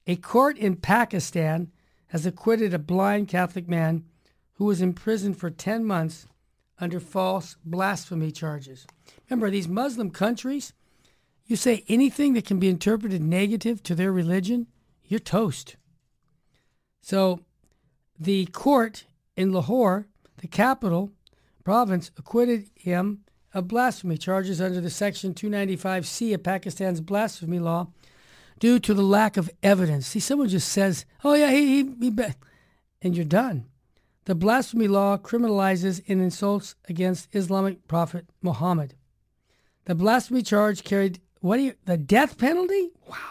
A court in Pakistan has acquitted a blind Catholic man who was imprisoned for 10 months under false blasphemy charges. Remember, these Muslim countries, you say anything that can be interpreted negative to their religion, you're toast. So the court in Lahore, the capital province, acquitted him of blasphemy charges under the Section 295C of Pakistan's blasphemy law due to the lack of evidence. See, someone just says, oh yeah, and you're done. The blasphemy law criminalizes and insults against Islamic prophet Muhammad. The blasphemy charge carried, the death penalty?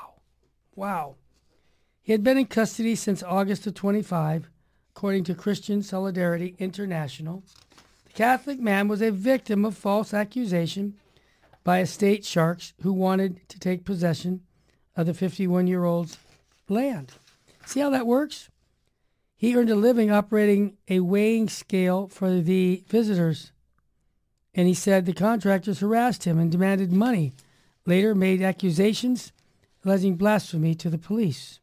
Wow. He had been in custody since August of 25, according to Christian Solidarity International. The Catholic man was a victim of false accusation by estate sharks who wanted to take possession of the 51-year-old's land. See how that works? He earned a living operating a weighing scale for the visitors, and he said the contractors harassed him and demanded money, later made accusations alleging blasphemy to the police.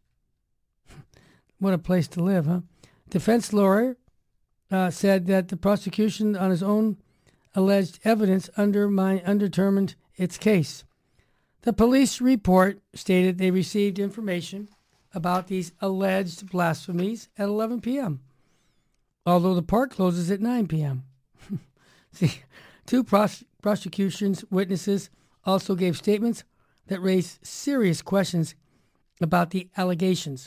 What a place to live, huh? Defense lawyer said that the prosecution on his own alleged evidence undermined its case. The police report stated they received information about these alleged blasphemies at 11 p.m., although the park closes at 9 p.m. See, two prosecution's witnesses also gave statements that raised serious questions about the allegations.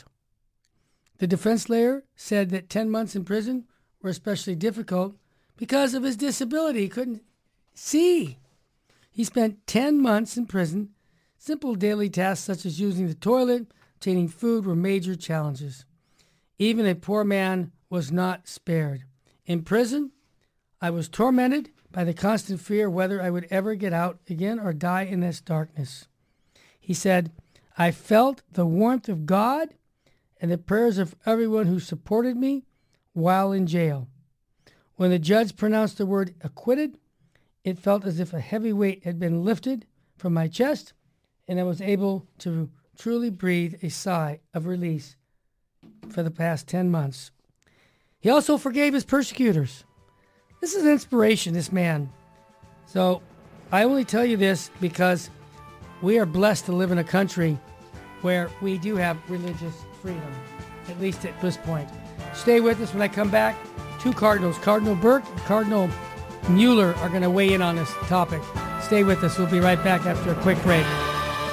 The defense lawyer said that 10 months in prison were especially difficult because of his disability. He couldn't see. He spent 10 months in prison. Simple daily tasks such as using the toilet, obtaining food were major challenges. Even a poor man was not spared. In prison, I was tormented by the constant fear whether I would ever get out again or die in this darkness. He said, I felt the warmth of God and the prayers of everyone who supported me while in jail. When the judge pronounced the word acquitted, it felt as if a heavy weight had been lifted from my chest, and I was able to truly breathe a sigh of release for the past 10 months. He also forgave his persecutors. This is inspiration, this man. So I only tell you this because we are blessed to live in a country where we do have religious freedom, at least at this point. Stay with us when I come back. Two Cardinals, Cardinal Burke and Cardinal Mueller, are going to weigh in on this topic. Stay with us. We'll be right back after a quick break.